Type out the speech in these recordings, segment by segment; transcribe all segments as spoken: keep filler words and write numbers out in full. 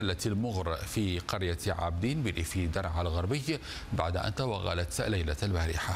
التي المغر في قرية عابدين بريف درعا الغربي بعد أن توغلت ليلة البارحة.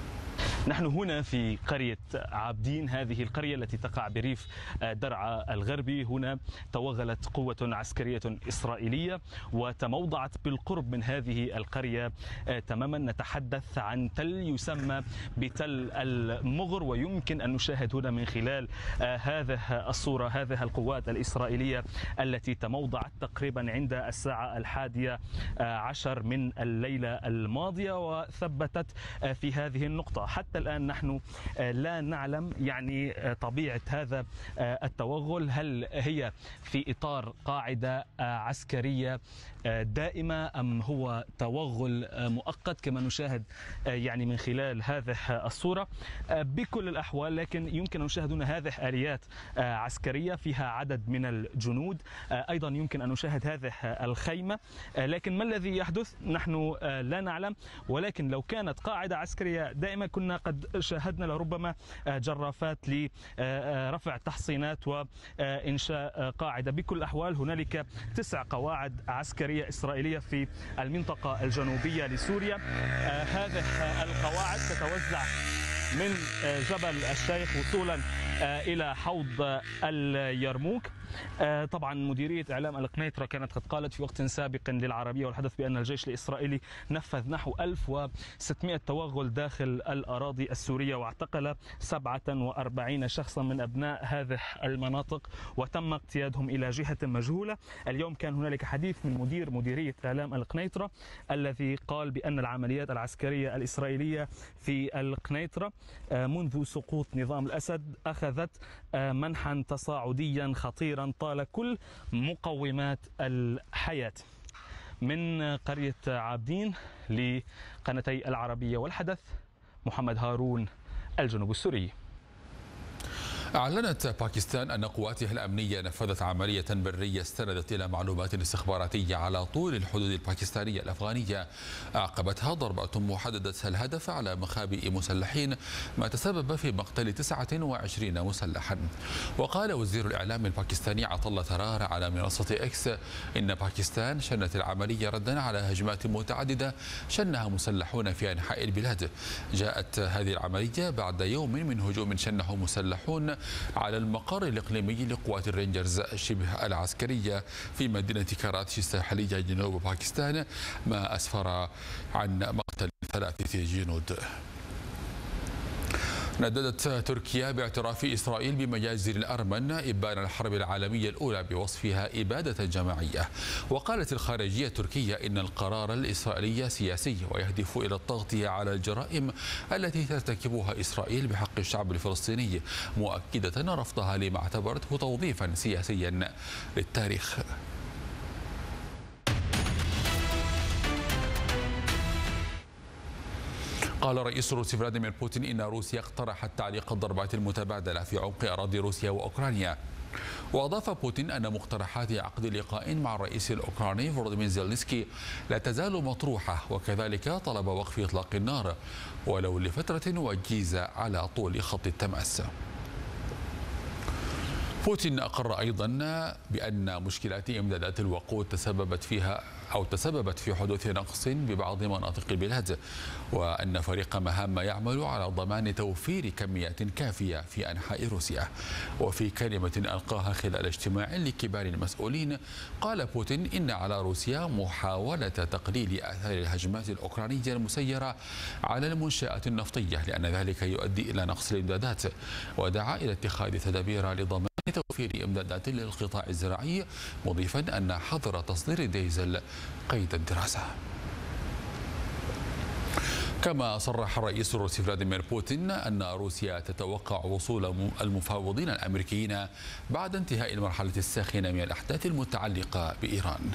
نحن هنا في قرية عابدين، هذه القرية التي تقع بريف درعا الغربي. هنا توغلت قوة عسكرية إسرائيلية وتموضعت بالقرب من هذه القرية تماما. نتحدث عن تل يسمى بتل المغر، ويمكن أن نشاهد هنا من خلال هذه الصورة هذه القوات الإسرائيلية التي تموضعت تقريبا عند الساعة الحادية عشر من الليلة الماضية وثبتت في هذه النقطة. حتى الآن نحن لا نعلم يعني طبيعة هذا التوغل، هل هي في إطار قاعدة عسكرية دائمة أم هو توغل مؤقت كما نشاهد يعني من خلال هذه الصورة. بكل الأحوال لكن يمكن أن نشاهد هنا هذه آليات عسكرية فيها عدد من الجنود، أيضا يمكن أن نشاهد هذه الخيمة، لكن ما الذي يحدث نحن لا نعلم. ولكن لو كانت قاعدة عسكرية دائما كنا قد شاهدنا لربما جرافات لرفع تحصينات وإنشاء قاعدة. بكل الأحوال هنالك تسع قواعد عسكرية إسرائيلية في المنطقة الجنوبية لسوريا. هذه القواعد تتوزع من جبل الشيخ وصولا إلى حوض اليرموك. طبعا مديرية إعلام القنيطرة كانت قد قالت في وقت سابق للعربية والحدث بأن الجيش الإسرائيلي نفذ نحو ألف وستمئة توغل داخل الأراضي السورية واعتقل سبعة وأربعين شخصا من أبناء هذه المناطق وتم اقتيادهم إلى جهة مجهولة. اليوم كان هنالك حديث من مدير مديرية إعلام القنيطرة الذي قال بأن العمليات العسكرية الإسرائيلية في القنيطرة منذ سقوط نظام الأسد أخذت منحا تصاعديا خطيرا طال كل مقومات الحياة. من قرية عابدين لقناتي العربية والحدث، محمد هارون، الجنوب السوري. أعلنت باكستان أن قواتها الأمنية نفذت عملية برية استندت إلى معلومات استخباراتية على طول الحدود الباكستانية الأفغانية أعقبتها ضربة محددة الهدف على مخابئ مسلحين ما تسبب في مقتل تسعة وعشرين مسلحا. وقال وزير الإعلام الباكستاني عطلة ترار على منصة إكس إن باكستان شنت العملية ردا على هجمات متعددة شنها مسلحون في أنحاء البلاد. جاءت هذه العملية بعد يوم من هجوم شنه مسلحون على المقر الإقليمي لقوات الرينجرز شبه العسكرية في مدينة كراتشي الساحلية جنوب باكستان، ما أسفر عن مقتل ثلاثة جنود. نددت تركيا باعتراف إسرائيل بمجازر الأرمن إبان الحرب العالمية الأولى بوصفها إبادة جماعية. وقالت الخارجية التركية إن القرار الإسرائيلي سياسي ويهدف إلى التغطية على الجرائم التي ترتكبها إسرائيل بحق الشعب الفلسطيني، مؤكدة رفضها لما اعتبرته توظيفا سياسيا للتاريخ. قال رئيس روسيا فلاديمير بوتين إن روسيا اقترحت تعليق الضربات المتبادلة في عمق أراضي روسيا وأوكرانيا. وأضاف بوتين أن مقترحات عقد لقاء مع الرئيس الأوكراني فولوديمير زيلينسكي لا تزال مطروحة، وكذلك طلب وقف إطلاق النار ولو لفترة وجيزة على طول خط التماس. بوتين أقر أيضا بأن مشكلات إمدادات الوقود تسببت فيها أو تسببت في حدوث نقص ببعض مناطق البلاد، وأن فريق مهام يعمل على ضمان توفير كميات كافية في أنحاء روسيا. وفي كلمة ألقاها خلال اجتماع لكبار المسؤولين قال بوتين إن على روسيا محاولة تقليل آثار الهجمات الأوكرانية المسيرة على المنشآت النفطية لأن ذلك يؤدي إلى نقص الإمدادات، ودعا إلى اتخاذ تدابير لضمان توفير إمدادات للقطاع الزراعي، مضيفا أن حظر تصدير الديزل قيد الدراسة. كما صرح الرئيس الروسي فلاديمير بوتين أن روسيا تتوقع وصول المفاوضين الأمريكيين بعد انتهاء المرحلة الساخنة من الأحداث المتعلقة بإيران.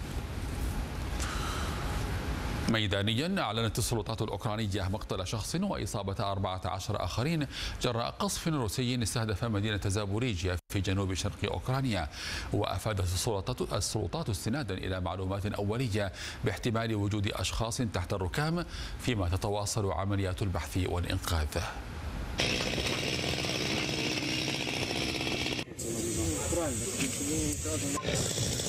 ميدانيا أعلنت السلطات الأوكرانية مقتل شخص وإصابة أربعة عشر آخرين جراء قصف روسي استهدف مدينة زابوريجيا في جنوب شرق أوكرانيا. وأفادت السلطات السلطات استنادا إلى معلومات أولية باحتمال وجود أشخاص تحت الركام، فيما تتواصل عمليات البحث والإنقاذ.